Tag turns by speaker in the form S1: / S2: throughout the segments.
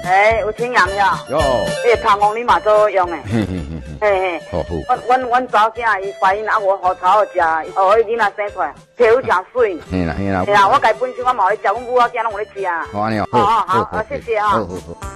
S1: 有青阳呀。
S2: 有。
S1: 这芳红你嘛做用诶。
S2: 嘿嘿嘿嘿。好好。
S1: 阮查某囝伊怀孕啊，我互草好食，互伊囡仔生出来，皮肤真水。
S2: 嘿啦嘿啦。
S1: 嘿啦，我家本身我嘛有咧食，阮母仔囝拢有咧食。
S2: 好安尼哦。
S1: 好，谢谢啊。
S2: 好。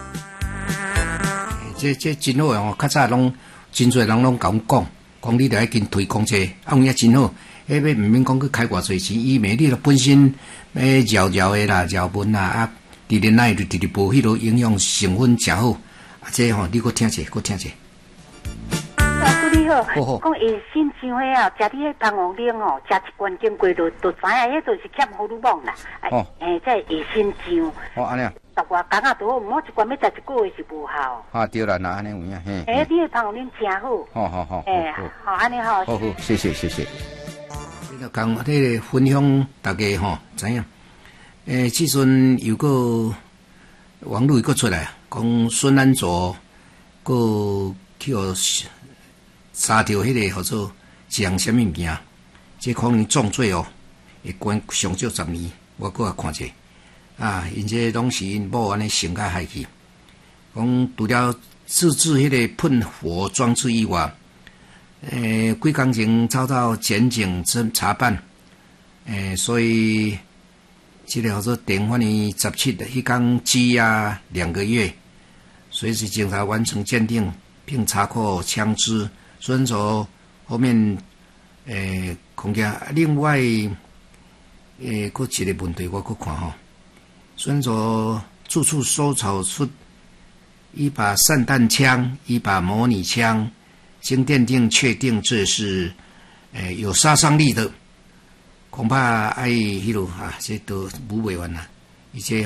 S2: 这真好哦，较早拢真侪人拢甲阮讲你着爱跟推广者，阮也真好。迄要毋免讲去开偌侪钱，伊美丽了本身绕的啦、绕纹啦，直直奶就直直无迄落营养成分诚好。这吼，你搁听者，搁听者。
S3: 老师你好，讲下新上迄啊，食你迄芳红奶哦，食一罐经过就知影，迄就是欠荷尔蒙啦。这下新上。
S2: 安尼啊。
S3: 10外工啊，都好，毋好一罐要食1个月是无效。
S2: 对啦，那安尼有影嘿。
S3: 你迄芳红奶真好。
S2: 好。
S3: 好，安尼好。
S2: 好，谢谢。你著讲这个分享大家吼，知影？即阵有个网络又出来，讲孙安佐个去杀掉迄个叫做一项什么物件，这可能重罪哦，会关上少10年。我搁看者因这拢是因某安尼性格害去，讲除了自制迄个喷火装置以外，几工前遭到检警查办，所以这个叫做电话呢17的迄天羁押2个月，随即警察完成鉴定并查扣枪支。孙佐后面恐惊另外搁一个问题我搁看吼，孙佐住处搜查出一把散弹枪、一把模拟枪，经鉴定确定这是有杀伤力的，恐怕爱迄落这都无袂完啦。伊这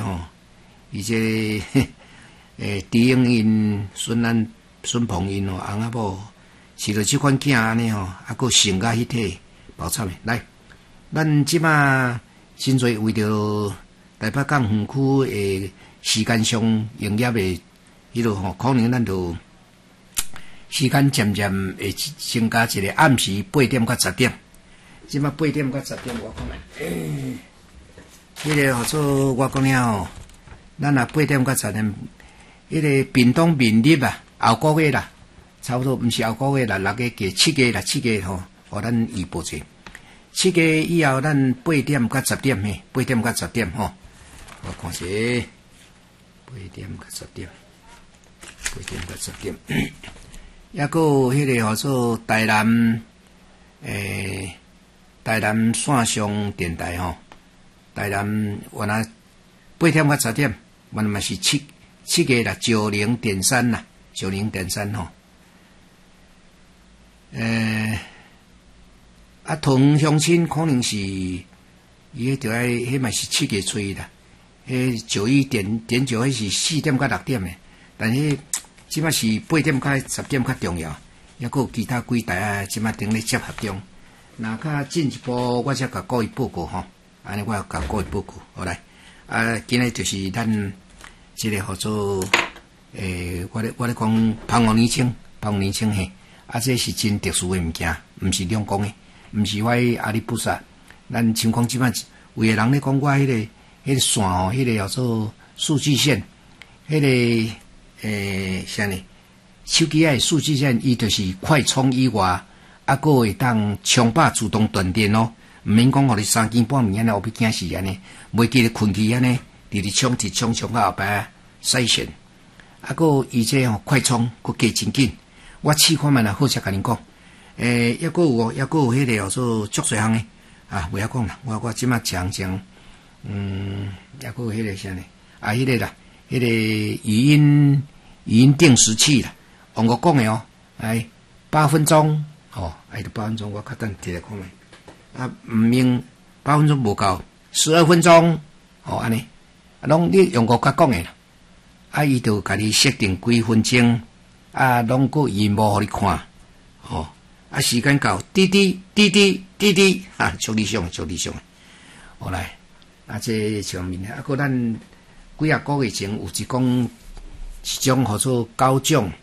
S2: 狄英因孙鹏因翁仔某饲着即款囝安尼还性甲迄体爆惨的。来，咱即马真侪为着台北港园区的时间上营业的迄落可能咱就时间渐渐会增加一个暗时8点到10点。即马8点到10点，我讲迄个叫做我讲了咱8点到10点，迄个屏东明日后个月啦。差不多毋是后个月啦，6月加7月啦，7月互咱预报者。7月以后，咱8点到10点嘿，8点到10点我看下8点到10点，8点到10点。抑个迄个叫做台南线上电台台南原来8点到10点，原来嘛是7月啦，90.3啦，90.3桃园乡亲可能是伊迄条迄嘛是7月吹的，迄91.9迄是4点到6点的，但是即马是8点到10点较重要，抑个有其他几台即马正咧接合中。若较进一步，我才甲各位报告安尼我甲各位报告。好来，今日就是咱即个叫做我咧讲芳红年青嘿。这是真特殊的物件，毋是两讲的，毋是我阿里不萨。咱情况即摆，有个人咧讲我迄个线迄个叫做数据线，迄个啥呢？手机的数据线，伊就是快充以外，还会当充饱自动断电毋免讲互你3更半暝安尼，后壁惊死安尼，袂记得困去安尼，直充到后摆晒线，伊这快充佫加真紧。我试看觅啦，好势甲恁讲。抑个有迄个叫做足侪项诶袂晓讲啦。我即马讲，抑个有迄个啥呢？迄个啦，迄个语音定时器啦，用我讲诶8分钟就8分钟，我较等摕来看觅。毋明8分钟无够，12分钟安尼，拢你用我甲讲诶啦。伊就甲你设定几分钟。拢个荧幕互你看，时间到，滴滴，足理想。好来，这上面个咱几个月前有一种叫做高奖。